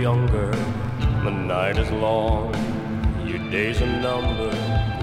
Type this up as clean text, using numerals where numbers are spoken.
younger, the night is long, your days are numbered.